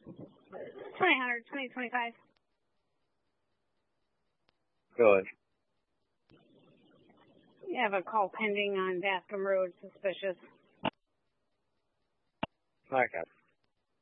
2000, 2025. Go ahead. You have a call pending on Bascom Road, suspicious. Okay.